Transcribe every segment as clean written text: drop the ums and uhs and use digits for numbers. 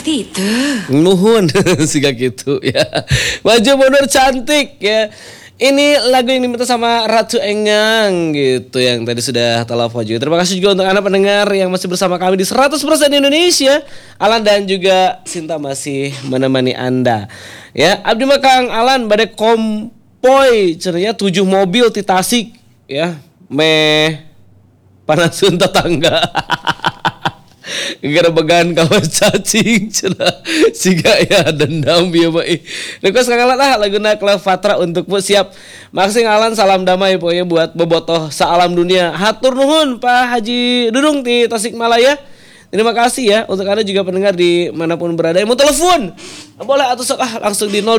seperti itu. Nuhun siga gitu ya. Maju mundur cantik ya. Ini lagu yang diminta sama Ratu Engang gitu yang tadi sudah telepon juga. Terima kasih juga untuk Anda pendengar yang masih bersama kami di 100% Indonesia. Alan dan juga Sinta masih menemani Anda. Ya, abdi mah Kang Alan bade kompoi cenanya 7 mobil ti Tasik ya. Meh panasun tetangga. Gerebegan kawas cacing cenah siga ya dendam bieu mah. Request Kang Alan laguna Cleopatra untuk Bu siap. Makasih Kang Alan, salam damai pokoknya buat bobotoh saalam dunia. Hatur nuhun Pak Haji Dudung di Tasikmalaya. Terima kasih ya untuk Anda juga pendengar di manapun berada. Mau telepon boleh atau sok langsung di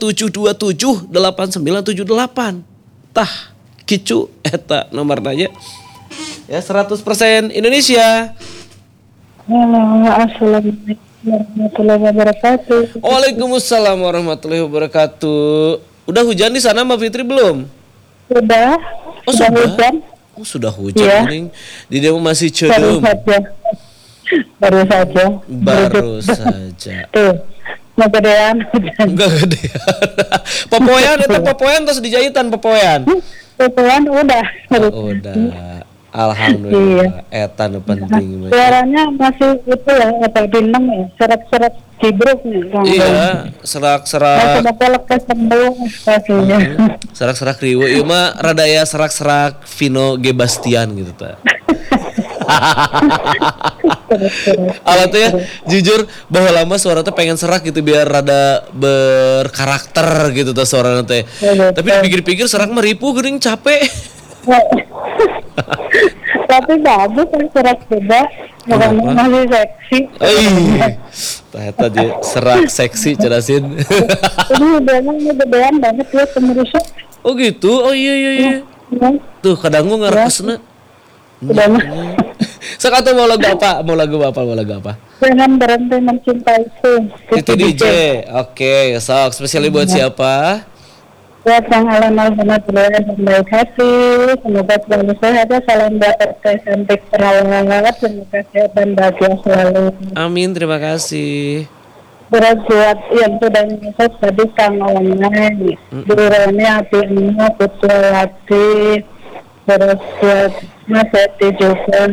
0227278978. Tah kicu eta nomor nanya. Ya 100% Indonesia. Halo, assalamualaikum warahmatullahi wabarakatuh. Waalaikumsalam warahmatullahi wabarakatuh. Udah hujan di sana Mbak Fitri belum? Sudah. Oh, sudah hujan. Oh, sudah hujan ya. Ning. Di Demo masih cedum. Baru saja. Tuh. Nggak gedean hujan. Enggak gedean. Popoyan itu popoyan terus dijahitan popoyan. Popoyan udah. Oh, udah. Alhamdulillah, eta nu penting. Suaranya masih itu ya, apa bintang ya, serak-serak cibruk nih. Iya, serak-serak. Serak-serak riwo, ieu mah rada ya serak-serak Vino G Bastian gitu ta. Alat tuh ya, jujur bahwa lama suara tuh pengen serak gitu biar rada berkarakter gitu tuh suara teh. Tapi dipikir-pikir serak mah ripuh geuning capek. Tapi bagus kan serak beda, masih seksi. Ternyata dia serak seksi cerasin. Ini gedean banget ya pemirsa. Oh gitu, oh iya. Tuh kadang gua ngarekesna. Sekarang mau lagu apa? Jangan berhenti mencintaiku. Itu DJ. Oke, sok spesial buat siapa? Buat Kang Alan alhamdulillah yang baik hati, semoga selalu sehat ya, salam buat cantik perawat, semoga sehat dan bahagia selalu. Amin, terima kasih. Berat buat yang sudah menyebut tadi Kang Alan, Durani Abimnya Putwati, terus buat Mas Eti juga,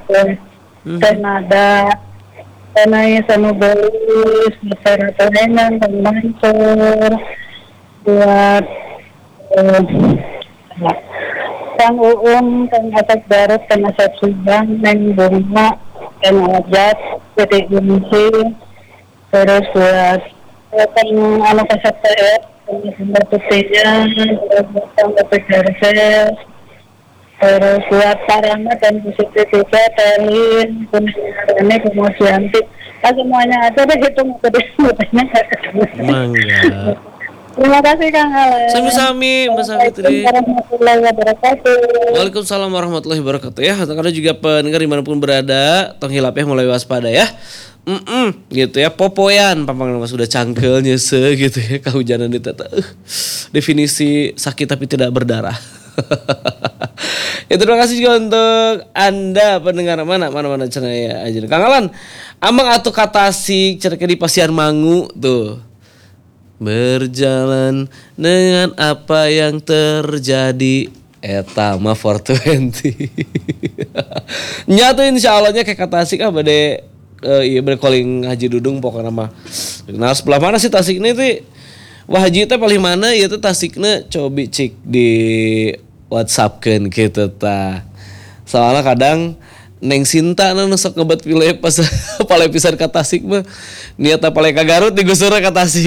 Senada, Senai Sanubolis, Masyarakat Enan, dan Mansur, buat Kang Uung, Kang Asep Garut, Kang Asep Subang, Neng Bunga, Kang Ajat, Peti Gunsi, terus buat Kang Anu Kasep TF, Kang Sumber Putihnya, terus Kang Opek Garses, terus buat Parama dan Pusiti juga, Telin, ini Kemusianti, semuanya ada deh hitung kedua-duanya nggak ketemu. Mangga. Terima kasih Kang Alan. Sami-sami Mbak Safitri. Waalaikumsalam warahmatullahi wabarakatuh ya. Karena juga pendengar dimanapun berada, tong hilap ya mulai waspada ya. Gitu ya, popoyan pampang nama sudah cangkelnya gitu ya, kehujanan di tata. Definisi sakit tapi tidak berdarah. Ya terima kasih juga untuk Anda pendengar mana cenaya aja. Kang Alan, amang atuh katasi cerita di Pasian Mangu tuh. Berjalan dengan apa yang terjadi eta mah 420. Nyatu insyaallah-nya kayak kata Tasik bade iya bade calling Haji Dudung pokokna mah. Nah sebelah mana sih Tasikna teh? Wah Haji teh paling mana ieu teh Tasikna cobi cik di WhatsAppkeun kitu tah. Soalnya kadang Neng Sinta nu sok ngebet pilih pas pale pisan ka Tasik mah niatna pale ka Garut digusur ka Tasik.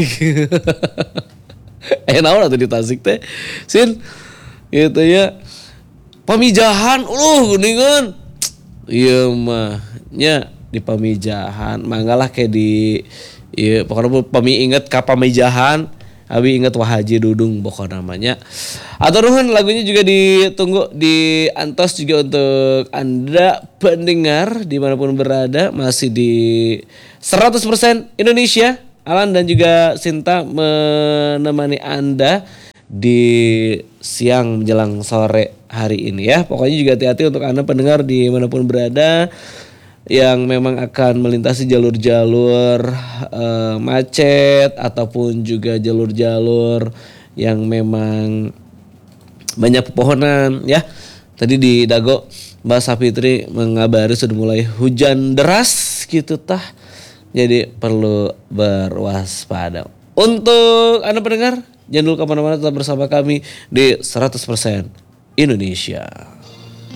Naon atuh di Tasik teh? Sin gitu ya. Pamijahan geuningan. Ieu mah nya di Pamijahan. Manggalah kayak di ieu pokona pami inget ka Pamijahan. Abi inget Wah Haji Dudung pokoknya namanya. Atau nuhun lagunya juga ditunggu di Antos juga untuk Anda pendengar dimanapun berada masih di 100% Indonesia. Alan dan juga Sinta menemani Anda di siang menjelang sore hari ini ya. Pokoknya juga hati-hati untuk Anda pendengar dimanapun berada. yang memang akan melintasi jalur-jalur macet ataupun juga jalur-jalur yang memang banyak pepohonan ya. Tadi di Dago Mbak Sapitri mengabari sudah mulai hujan deras gitu tah. Jadi perlu berwaspada. Untuk Anda pendengar, jangan dulu kemana-mana, tetap bersama kami di 100% Indonesia.